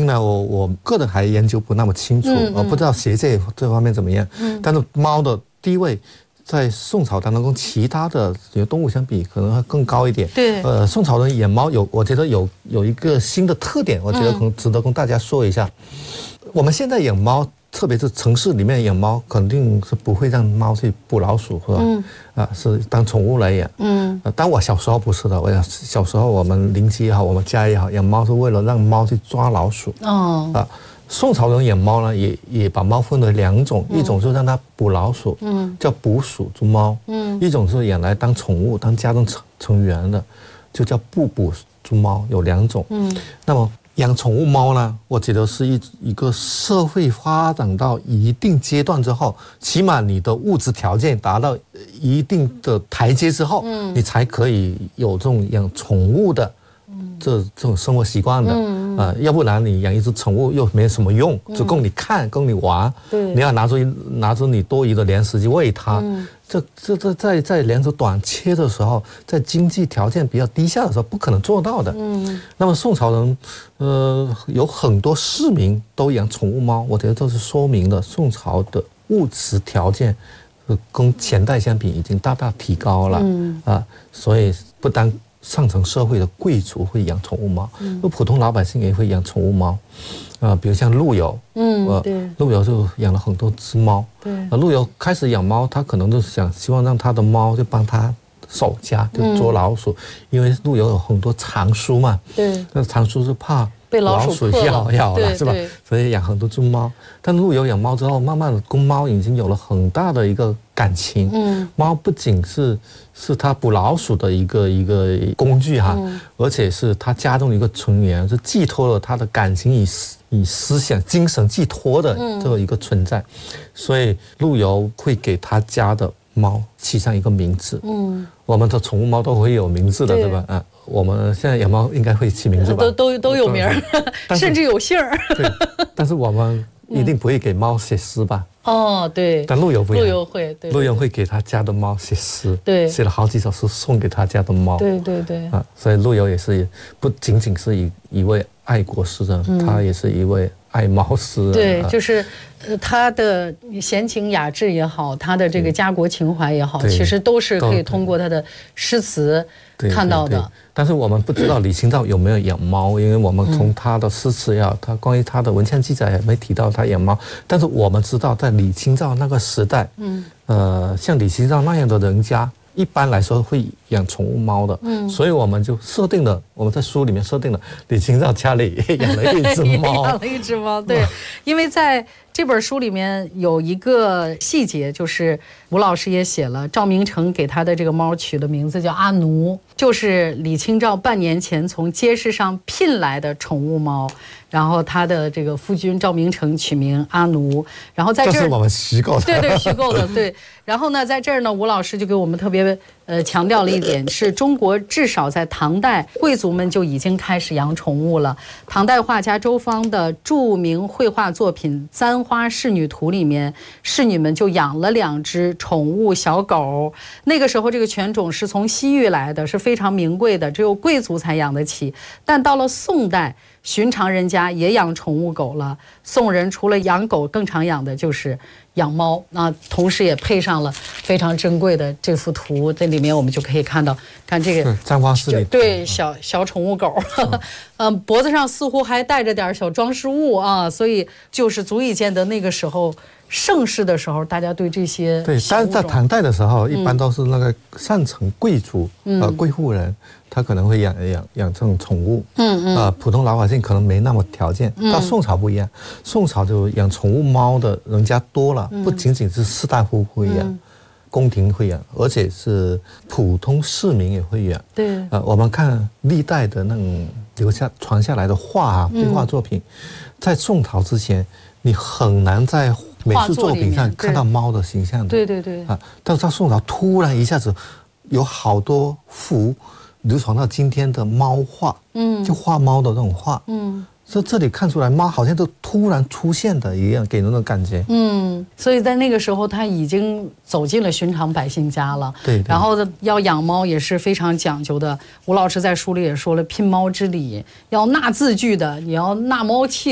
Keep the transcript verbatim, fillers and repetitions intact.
性呢，我我个人还研究不那么清楚，我、嗯、不知道学界这方面怎么样。嗯，但是猫的地位在宋朝当中跟其他的动物相比，可能会更高一点。 对， 呃，宋朝人养猫有，我觉得有有一个新的特点，我觉得可能值得跟大家说一下。嗯、我们现在养猫，特别是城市里面养猫，肯定是不会让猫去捕老鼠，是吧？嗯。啊，是当宠物来养。嗯。呃，但我小时候不是的，我小时候我们邻居也好，我们家也好，养猫是为了让猫去抓老鼠。哦。啊。宋朝人养猫呢，也也把猫分为两种，嗯、一种是让它捕老鼠，嗯，叫捕鼠之猫，嗯，一种是养来当宠物、当家中成成员的，就叫不捕之猫，有两种。嗯，那么养宠物猫呢，我觉得是一一个社会发展到一定阶段之后，起码你的物质条件达到一定的台阶之后，嗯，你才可以有这种养宠物的。这这种生活习惯的，嗯呃，要不然你养一只宠物又没什么用，只供你看，供你玩，对，你要拿出拿出你多余的粮食去喂它，嗯、这这这在在粮食短缺的时候，在经济条件比较低下的时候，不可能做到的。嗯，那么宋朝人，呃，有很多市民都养宠物猫，我觉得这是说明了宋朝的物质条件，跟前代相比已经大大提高了。嗯啊，所以不单上层社会的贵族会养宠物猫，嗯，普通老百姓也会养宠物猫，啊、呃，比如像陆游，嗯，呃，对，陆游就养了很多只猫，对，呃，陆游开始养猫，他可能就是想希望让他的猫就帮他守家，就捉老鼠，嗯、因为陆游有很多藏书嘛，对，那藏书是怕被老鼠咬咬了，是吧？所以养很多只猫。但陆游养猫之后，慢慢的跟猫已经有了很大的一个感情。嗯，猫不仅是是他捕老鼠的一个一个工具哈，嗯、而且是他家中的一个成员，是寄托了他的感情以以思想、精神寄托的这么一个存在。嗯、所以陆游会给他家的猫起上一个名字。嗯，我们的宠物猫都会有名字的，对吧？啊。我们现在养猫应该会起名字吧？ 都都都有名儿，甚至有姓儿。 对，但是我们一定不会给猫写诗吧？ 哦，对。 但陆游不一样， 陆游会，对， 陆游会给他家的猫写诗， 对， 写了好几首诗送给他家的猫。 对对对。 啊，所以陆游也是不仅仅是一一位爱国诗人，嗯、他也是一位爱猫诗人。 对，就是呃，他的闲情雅致也好，他的这个家国情怀也好，其实都是可以通过他的诗词看到的。对对对， 但是我们不知道李清照有没有养猫，因为我们从他的诗词呀，他关于他的文献记载也没提到他养猫。但是我们知道，在李清照那个时代，嗯，呃，像李清照那样的人家，一般来说会养宠物猫的。嗯，所以我们就设定了，我们在书里面设定了李清照家里也养了一只猫， 养了一只猫。对，因为在这本书里面有一个细节，就是吴老师也写了，赵明诚给他的这个猫取的名字叫阿奴，就是李清照半年前从街市上聘来的宠物猫，然后他的这个夫君赵明诚取名阿奴，然后在这这是我们虚构的， 对对，虚构的，对。然后呢，在这儿呢，吴老师就给我们特别呃强调了一点，是中国至少在唐代贵族们就已经开始养宠物了。唐代画家周芳的著名绘画作品《簪花仕女图》里面，仕女们就养了两只宠物小狗。那个时候这个犬种是从西域来的，是非常名贵的，只有贵族才养得起。但到了宋代，寻常人家也养宠物狗了。宋人除了养狗，更常养的就是养猫。那同时也配上了非常珍贵的这幅图，这里面我们就可以看到，看这个簪花仕女， 对，小小宠物狗，嗯、呃，脖子上似乎还带着点小装饰物啊，所以就是足以见得那个时候盛世的时候，大家对这些对，但是在唐代的时候，一般都是那个上层贵族、嗯、呃贵妇人。他可能会养养养这种宠物，嗯嗯，呃，普通老百姓可能没那么条件。嗯、到宋朝不一样，宋朝就养宠物猫的人家多了，嗯、不仅仅是士大夫会养，嗯、宫廷会养，而且是普通市民也会养。对，呃，我们看历代的那种留下传下来的画啊，绘画作品，嗯、在宋朝之前，你很难在美术作品上看到猫的形象的。对对对。啊，但是到宋朝突然一下子有好多幅流传到今天的猫画，嗯，就画猫的那种画，嗯，所以这里看出来猫好像都突然出现的一样，给人的感觉，嗯， 所以在那个时候他已经走进了寻常百姓家了，对，然后要养猫也是非常讲究的。吴老师在书里也说了，聘猫之礼要纳字据的，你要纳猫契。